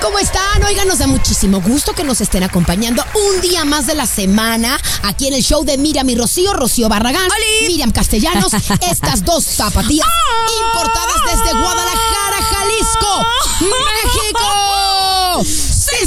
¿Cómo están? Oigan, nos da muchísimo gusto que nos estén acompañando un día más de la semana aquí en el show de Miriam y Rocío Barragán, ¡Oli! Miriam Castellanos, estas dos zapatillas importadas desde Guadalajara, Jalisco, México. ¡Sí,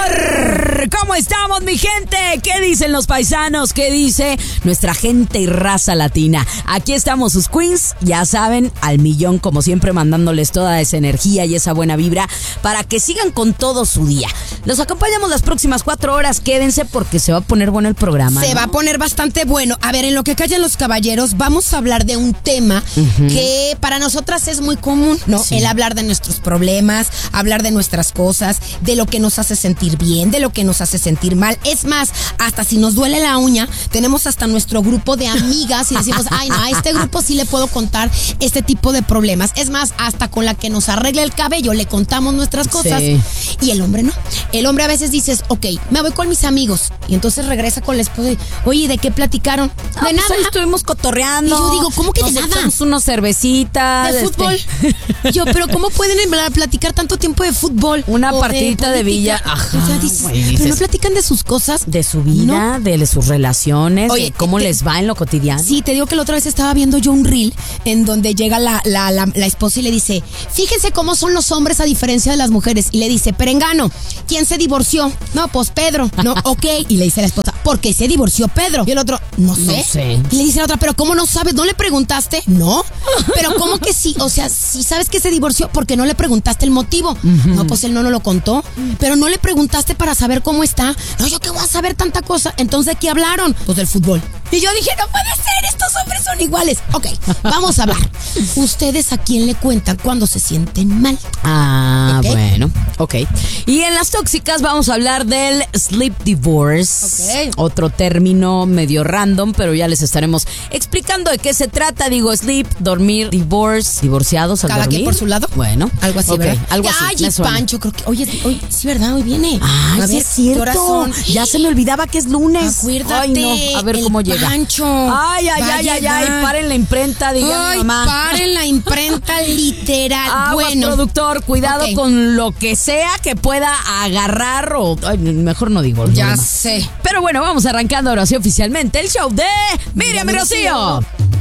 señor! ¿Cómo estamos, mi gente? ¿Qué dicen los paisanos? ¿Qué dice nuestra gente y raza latina? Aquí estamos sus queens, ya saben, al millón, como siempre, mandándoles toda esa energía y esa buena vibra para que sigan con todo su día. Los acompañamos las próximas 4 horas. Quédense porque se va a poner bueno el programa. Se va a poner bastante bueno. A ver, en lo que callan los caballeros, vamos a hablar de un tema que para nosotras es muy común, ¿no? Sí. El hablar de nuestros problemas, hablar de nuestras cosas, de lo que nos hace sentir bien, de lo que nos hace sentir mal. Es más, hasta si nos duele la uña, tenemos hasta nuestro grupo de amigas y decimos, ay, no, a este grupo sí le puedo contar este tipo de problemas. Es más, hasta con la que nos arregla el cabello le contamos nuestras cosas. Sí. Y el hombre no. El hombre a veces dices, ok, me voy con mis amigos. Y entonces regresa con la esposa y, oye, ¿de qué platicaron? De Pues nada. ahí estuvimos cotorreando. Y yo digo, ¿cómo que de Nos nada? echamos unas cervecitas. De fútbol. Yo, pero ¿cómo pueden platicar tanto tiempo de fútbol? Una O partidita de política? villa. Ajá, O sea, dices, güey, pero dices, no platican de sus cosas. de su vida, de sus relaciones, Oye, de cómo les va en lo cotidiano. Sí, te digo que la otra vez estaba viendo yo un reel en donde llega la esposa y le dice, fíjense cómo son los hombres a diferencia de las mujeres. Y le dice, perengano, ¿quién se divorció? No, pues Pedro. No, ok. Y le dice la esposa, ¿por qué se divorció Pedro? Y el otro, no sé. No sé. Y le dice la otra, ¿pero cómo no sabes? ¿No le preguntaste? No. ¿Pero cómo que sí? O sea, si sabes que se divorció, ¿por qué no le preguntaste el motivo? No, pues él no nos lo contó. Pero no le preguntaste para saber cómo está. No, yo qué voy a saber tanta cosa. Entonces, ¿de qué hablaron? Pues del fútbol. Y yo dije, no puede ser, estos hombres son iguales. Ok, vamos a hablar. ¿Ustedes a quién le cuentan cuando se sienten mal? Ah, Ok. bueno, ok. Y en las tóxicas vamos a hablar del sleep divorce. Ok. Otro término medio random, pero ya les estaremos explicando de qué se trata. Digo, sleep, dormir, divorce, divorciados al Cada dormir. quien por su lado. Bueno. Algo así, ok, ¿verdad? algo así. Ay, me y suena. Pancho, creo que... Oye, sí, ¿verdad? Hoy viene. Ay, A sí ver, es ¿qué horas cierto. son? Ya se me olvidaba que es lunes. Acuérdate. Ay, no. A ver el cómo llega. Pancho. Ay, va a ay, llegar. paren la imprenta, diga Ay, mi mamá. paren la imprenta literal. Aguas, Bueno, productor, cuidado ok. con lo que sea que pueda agarrar o... Ay, mejor no digo. ya no. sé. Pero bueno, vamos arrancando ahora sí oficialmente el show de Miriam y Rocío.